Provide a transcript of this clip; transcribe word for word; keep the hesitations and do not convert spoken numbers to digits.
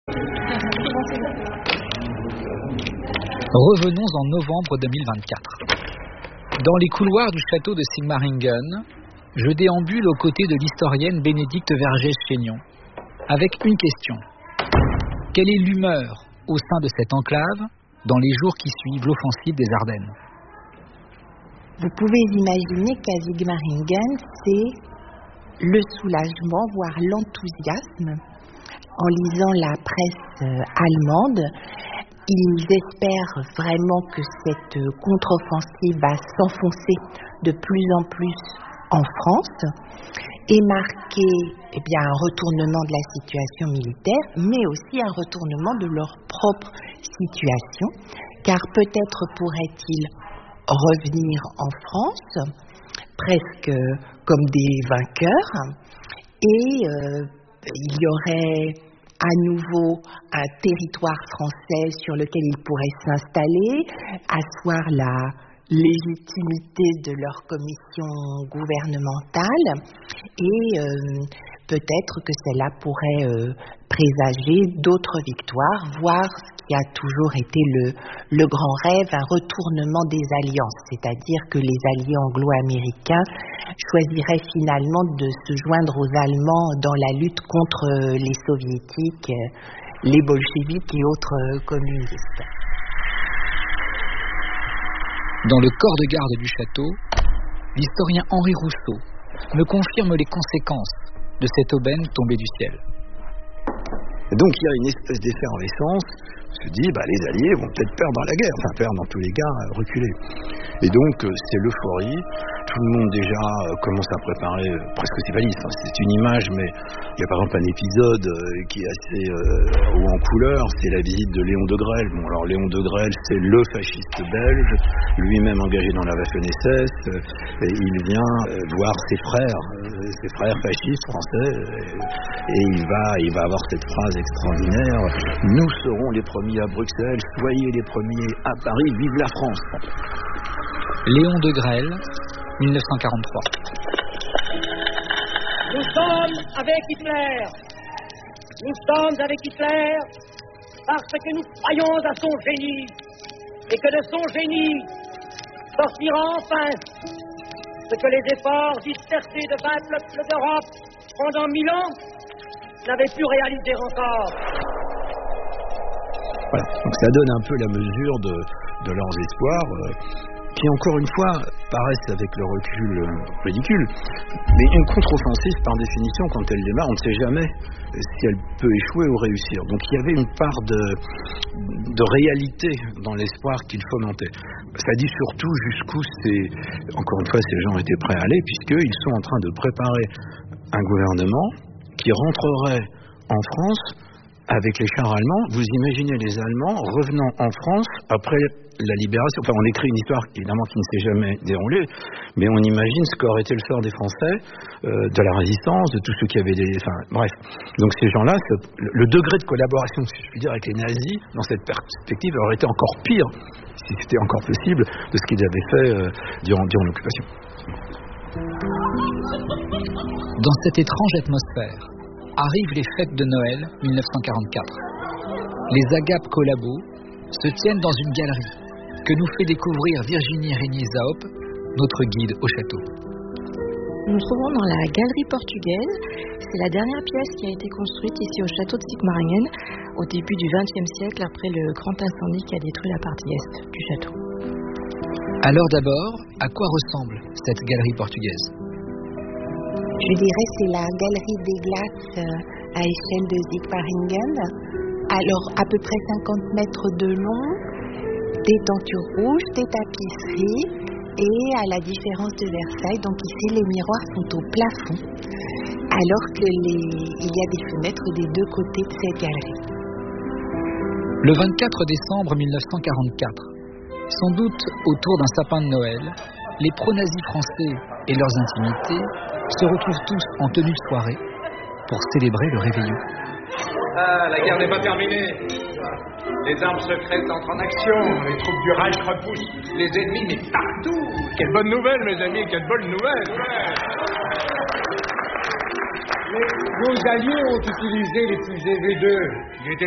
Revenons en novembre deux mille vingt-quatre. Dans les couloirs du château de Sigmaringen, je déambule aux côtés de l'historienne Bénédicte Vergès-Chaignon, avec une question. Quelle est l'humeur au sein de cette enclave dans les jours qui suivent l'offensive des Ardennes? Vous pouvez imaginer qu'à Sigmaringen, c'est le soulagement, voire l'enthousiasme. En lisant la presse allemande, ils espèrent vraiment que cette contre-offensive va s'enfoncer de plus en plus en France et marquer eh bien, un retournement de la situation militaire, mais aussi un retournement de leur propre situation, car peut-être pourraient-ils revenir en France, presque comme des vainqueurs, et euh, il y aurait à nouveau un territoire français sur lequel ils pourraient s'installer, asseoir la légitimité de leur commission gouvernementale et euh, peut-être que cela pourrait euh, présager d'autres victoires, voire ce qui a toujours été le, le grand rêve, un retournement des alliances, c'est-à-dire que les alliés anglo-américains choisiraient finalement de se joindre aux Allemands dans la lutte contre les soviétiques, les bolcheviks et autres communistes. Dans le corps de garde du château, l'historien Henri Rousseau me confirme les conséquences de cette aubaine tombée du ciel. Donc il y a une espèce d'effervescence, on se dit bah, les Alliés vont peut-être perdre la guerre, enfin perdre dans tous les cas, reculer. Et donc c'est l'euphorie, tout le monde déjà commence à préparer presque ses valises, enfin, c'est une image, mais il y a par exemple un épisode qui est assez euh, haut en couleur, c'est la visite de Léon Degrelle. Bon alors Léon Degrelle c'est le fasciste belge, lui-même engagé dans la Waffen-S S, euh, et il vient euh, voir ses frères, euh, ses frères fascistes français, euh, et il va, il va avoir cette phrase extraordinaire, nous serons les premiers à Bruxelles, soyez les premiers à Paris, vive la France. Léon Degrelle, dix-neuf cent quarante-trois. Nous sommes avec Hitler. Nous sommes avec Hitler parce que nous croyons à son génie et que de son génie sortira enfin ce que les efforts dispersés de vingt peuples d'Europe pendant mille ans n'avaient pu réaliser encore. Voilà, donc ça donne un peu la mesure de, de leurs espoirs. Euh, qui encore une fois paraissent avec le recul euh, ridicule. Mais une contre-offensive, par définition, quand elle démarre, on ne sait jamais si elle peut échouer ou réussir. Donc il y avait une part de, de réalité dans l'espoir qu'il fomentait. Ça dit surtout jusqu'où ces, encore une fois, ces gens étaient prêts à aller, puisqu'ils sont en train de préparer un gouvernement qui rentrerait en France avec les chars allemands. Vous imaginez les Allemands revenant en France après la libération. Enfin, on écrit une histoire évidemment qui ne s'est jamais déroulée, mais on imagine ce qu'aurait été le sort des Français, euh, de la résistance, de tous ceux qui avaient des... Enfin, bref. Donc ces gens-là, ce, le degré de collaboration, si je puis dire, avec les nazis, dans cette perspective, aurait été encore pire, si c'était encore possible, de ce qu'ils avaient fait euh, durant, durant l'occupation. Dans cette étrange atmosphère, arrivent les fêtes de Noël dix-neuf cent quarante-quatre. Les agapes collabos se tiennent dans une galerie que nous fait découvrir Virginie Régnier-Zaop, notre guide au château. Nous nous trouvons dans la galerie portugaise. C'est la dernière pièce qui a été construite ici au château de Sigmaringen au début du vingtième siècle, après le grand incendie qui a détruit la partie est du château. Alors d'abord, à quoi ressemble cette galerie portugaise ? Je dirais c'est la galerie des glaces à échelle de Sigmaringen. Alors à peu près cinquante mètres de long, des tentures rouges, des tapisseries et à la différence de Versailles, donc ici les miroirs sont au plafond alors que les... il y a des fenêtres des deux côtés de cette galerie. Le vingt-quatre décembre dix-neuf cent quarante-quatre, sans doute autour d'un sapin de Noël, les pro-nazis français et leurs intimités se retrouvent tous en tenue de soirée pour célébrer le réveillon. Ah, la guerre n'est pas terminée. Les armes secrètes entrent en action. Les troupes du Reich repoussent les ennemis, mais partout. Quelle bonne nouvelle, mes amis, quelle bonne nouvelle. Mais vos alliés ont utilisé les fusées V deux.